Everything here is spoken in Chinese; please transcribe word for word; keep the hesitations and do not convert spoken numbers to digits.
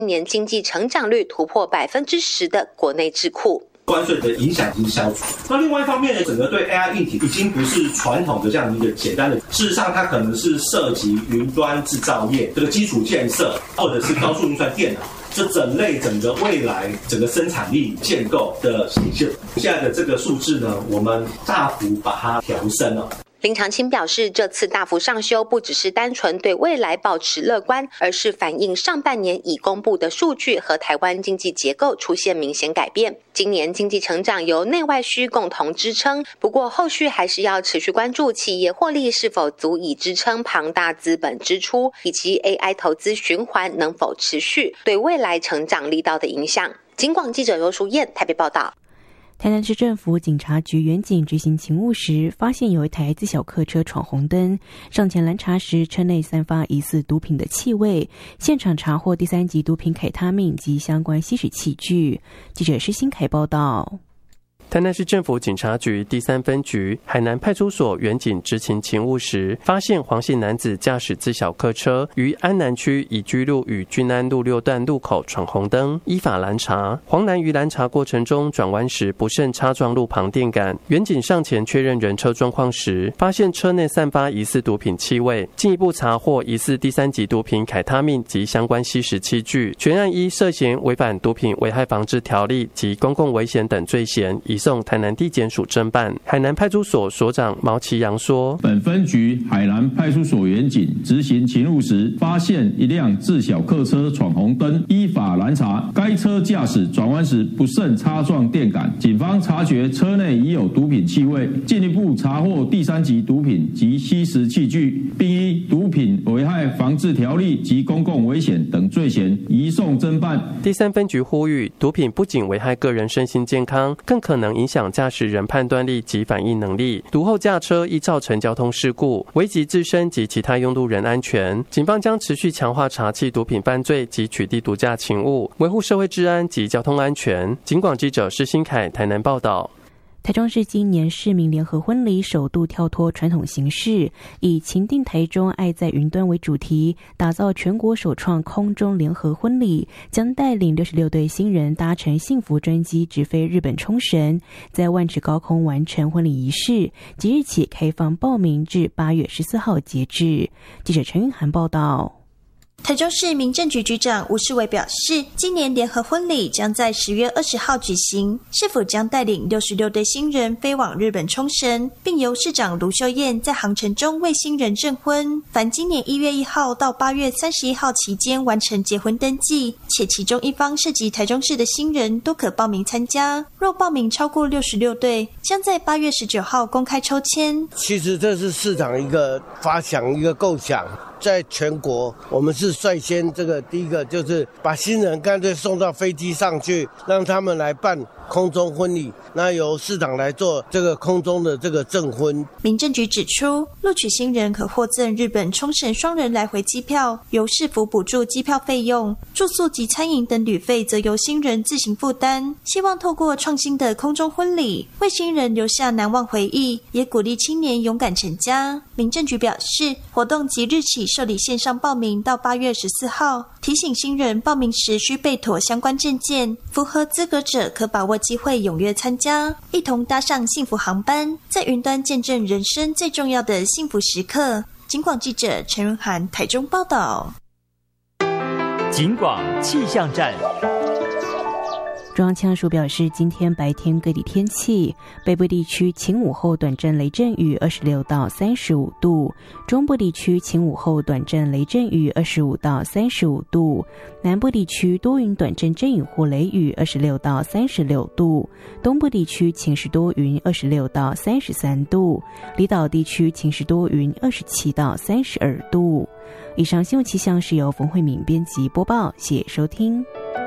今年经济成长率突破百分之十的国内智库。 关税的影响已经消除。那另外一方面呢，整个对 A I 硬体已经不是传统的这样一个简单的，事实上它可能是涉及云端制造业这个基础建设，或者是高速运算电脑，这整类整个未来整个生产力建构的形象。现在的这个数字呢，我们大幅把它调升了。 林长青表示，这次大幅上修不只是单纯对未来保持乐观，而是反映上半年已公布的数据和台湾经济结构出现明显改变。今年经济成长由内外需共同支撑，不过后续还是要持续关注企业获利是否足以支撑庞大资本支出，以及 A I 投资循环能否持续，对未来成长力道的影响。警广记者尤淑燕台北报道。 台南市政府警察局员警执行勤务时，发现有一台自小客车闯红灯，上前拦查时，车内散发疑似毒品的气味，现场查获第三级毒品凯他命及相关吸食器具。记者施新凯报道。 台南市政府警察局第三分局海南派出所员警执勤勤务时，发现黄姓男子驾驶自小客车于安南区乙居路与均安路六段路口闯红灯，依法拦查。黄男于拦查过程中转弯时不慎擦撞路旁电杆，员警上前确认人车状况时，发现车内散发疑似毒品气味，进一步查获疑似第三级毒品凯他命及相关吸食器具，全案依涉嫌违反毒品危害防治条例及公共危险等罪嫌，移送台南地检署侦办。海南派出所所长毛其阳说， 本分局海南派出所员警执行勤务时，发现一辆自小客车闯红灯，依法拦查，该车驾驶转弯时不慎擦撞电杆，警方察觉车内已有毒品气味，进一步查获第三级毒品及吸食器具，并依毒品危害防治条例及公共危险等罪嫌移送侦办。 第三分局呼吁，毒品不仅危害个人身心健康，更可能影响驾驶人判断力及反应能力，毒后驾车易造成交通事故，危及自身及其他用路人安全。警方将持续强化查缉毒品犯罪及取缔毒驾勤务，维护社会治安及交通安全。警广记者施新凯台南报道。 台中市今年市民联合婚礼首度跳脱传统形式，以情定台中爱在云端为主题，打造全国首创空中联合婚礼，将带领六十六对新人搭乘幸福专机直飞日本冲绳，在万尺高空完成婚礼仪式。即日起开放报名至八月十四号截至。记者陈韵涵报道。 台中市民政局局长吴世伟表示，今年联合婚礼将在十月二十号举行，市府将带领六十六对新人飞往日本冲绳，并由市长卢秀燕在航程中为新人证婚。凡今年一月一号到八月三十一号期间完成结婚登记，且其中一方涉及台中市的新人都可报名参加。若报名超过六十六对，将在八月十九号公开抽签。 其实这是市长一个发想，一个构想。在全国我们是率先这个第一个就是把新人干脆送到飞机上去，让他们来办空中婚礼，那由市长来做这个空中的这个证婚。 民政局指出，录取新人可获赠日本冲绳双人来回机票，由市府补助机票费用，住宿及餐饮等旅费则由新人自行负担。希望透过创新的空中婚礼，为新人留下难忘回忆，也鼓励青年勇敢成家。民政局表示，活动即日起受理线上报名到八月十四号，提醒新人报名时需备妥相关证件，符合资格者可把握机会踊跃参加，一同搭上幸福航班，在云端见证人生最重要的幸福时刻。警广记者陈润涵台中报道。 警广气象站。 中央气象署表示，今天白天各地天气，北部地区晴午后短暂雷阵雨二十六到三十五度，中部地区晴午后短暂雷阵雨二十五到三十五度，南部地区多云短暂阵雨或雷雨二十六到三十六度，东部地区晴时多云二十六到三十三度，离岛地区晴时多云二十七到三十二度。以上新闻气象是由冯慧敏编辑播报，谢谢收听。